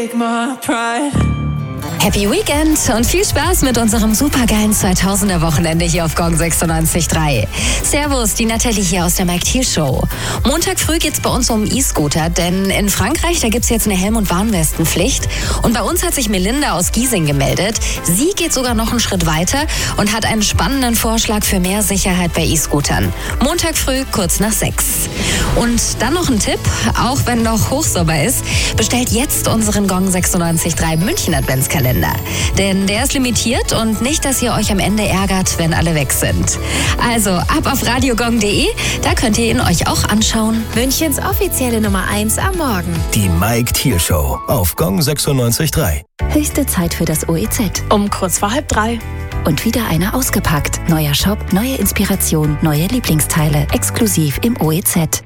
Happy Weekend und viel Spaß mit unserem supergeilen 2000er-Wochenende hier auf Gong 96.3. Servus, die Nathalie hier aus der Mike Thiel Show. Montag früh geht's bei uns um E-Scooter, denn in Frankreich, da gibt's jetzt eine Helm- und Warnwestenpflicht. Und bei uns hat sich Melinda aus Giesing gemeldet. Sie geht sogar noch einen Schritt weiter und hat einen spannenden Vorschlag für mehr Sicherheit bei E-Scootern. Montag früh, kurz nach 6. Und dann noch ein Tipp, auch wenn noch Hochsommer ist, bestellt jetzt unseren Gong 96.3 München Adventskalender. Denn der ist limitiert und nicht, dass ihr euch am Ende ärgert, wenn alle weg sind. Also ab auf radiogong.de, da könnt ihr ihn euch auch anschauen. Münchens offizielle Nummer 1 am Morgen. Die Mike Thiel Show auf Gong 96.3. Höchste Zeit für das OEZ. Um kurz vor 2:30. Und wieder einer ausgepackt. Neuer Shop, neue Inspiration, neue Lieblingsteile. Exklusiv im OEZ.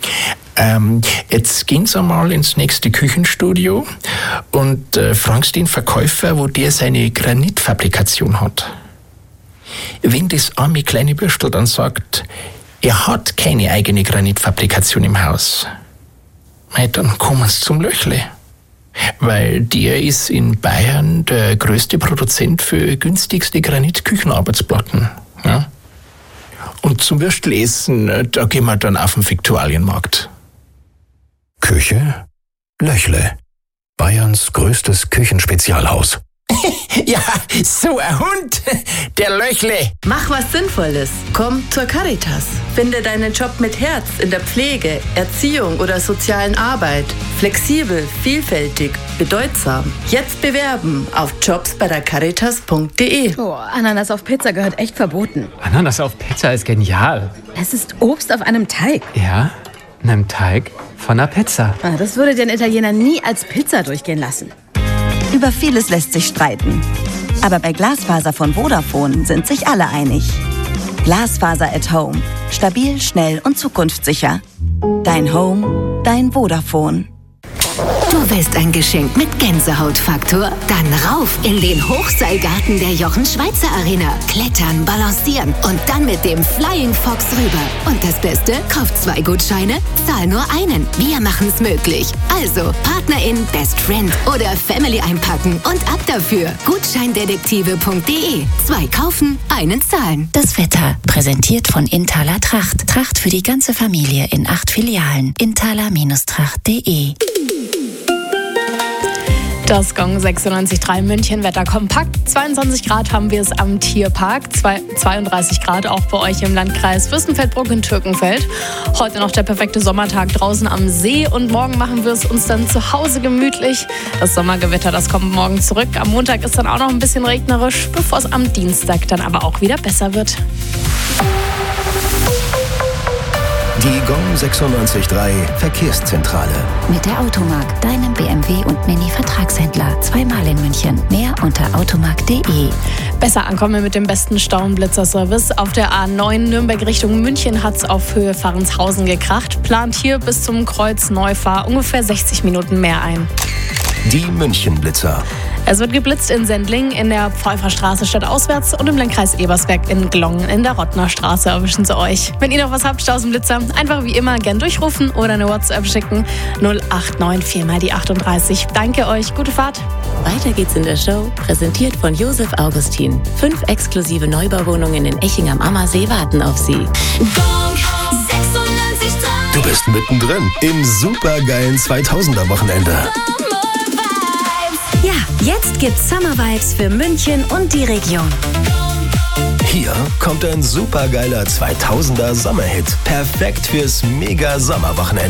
Jetzt gehen Sie mal ins nächste Küchenstudio und fragen Sie den Verkäufer, wo der seine Granitfabrikation hat. Wenn das arme kleine Würstel dann sagt, er hat keine eigene Granitfabrikation im Haus, dann kommen Sie zum Löchle. Weil der ist in Bayern der größte Produzent für günstigste Granitküchenarbeitsplatten. Ja? Und zum Würstelessen, da gehen wir dann auf den Viktualienmarkt. Küche Löchle. Bayerns größtes Küchenspezialhaus. Ja, so ein Hund, der Löchle. Mach was Sinnvolles. Komm zur Caritas. Finde deinen Job mit Herz in der Pflege, Erziehung oder sozialen Arbeit. Flexibel, vielfältig, bedeutsam. Jetzt bewerben auf jobsbeidercaritas.de. Oh, Ananas auf Pizza gehört echt verboten. Ananas auf Pizza ist genial. Es ist Obst auf einem Teig. Ja, einem Teig von einer Pizza. Das würde den Italiener nie als Pizza durchgehen lassen. Über vieles lässt sich streiten. Aber bei Glasfaser von Vodafone sind sich alle einig. Glasfaser at Home. Stabil, schnell und zukunftssicher. Dein Home, dein Vodafone. Du willst ein Geschenk mit Gänsehautfaktor? Dann rauf in den Hochseilgarten der Jochen-Schweizer-Arena. Klettern, balancieren und dann mit dem Flying Fox rüber. Und das Beste, kauf 2 Gutscheine, zahl nur einen. Wir machen's möglich. Also Partnerin, Best Friend oder Family einpacken und ab dafür. Gutscheindetektive.de. 2 kaufen, einen zahlen. Das Wetter, präsentiert von Inthaler Tracht. Tracht für die ganze Familie in 8 Filialen. Inthaler-Tracht.de. Das Gong 96.3 München Wetter kompakt. 22 Grad haben wir es am Tierpark, 32 Grad auch bei euch im Landkreis Fürstenfeldbruck-Türkenfeld. Heute noch der perfekte Sommertag draußen am See und morgen machen wir es uns dann zu Hause gemütlich. Das Sommergewitter, das kommt morgen zurück. Am Montag ist dann auch noch ein bisschen regnerisch, bevor es am Dienstag dann aber auch wieder besser wird. Die Gong 96.3 Verkehrszentrale. Mit der Automark, deinem BMW und Mini-Vertragshändler. 2-mal in München. Mehr unter automark.de. Besser ankommen mit dem besten Stau- und Blitzerservice. Auf der A9 Nürnberg Richtung München hat es auf Höhe Fahrrenshausen gekracht. Plant hier bis zum Kreuz Neufahr ungefähr 60 Minuten mehr ein. Die München-Blitzer. Es wird geblitzt in Sendling, in der Pfeifferstraße stadtauswärts und im Landkreis Ebersberg in Glongen in der Rottnerstraße erwischen sie euch. Wenn ihr noch was habt, Staus und Blitzer, einfach wie immer gern durchrufen oder eine WhatsApp schicken. 089 4 die 38. Danke euch, gute Fahrt. Weiter geht's in der Show, präsentiert von Josef Augustin. 5 exklusive Neubauwohnungen in Eching am Ammersee warten auf Sie. Du bist mittendrin im supergeilen 2000er-Wochenende. Ja, jetzt gibt's Summer Vibes für München und die Region. Hier kommt ein supergeiler 2000er Sommerhit. Perfekt fürs Mega-Sommerwochenende.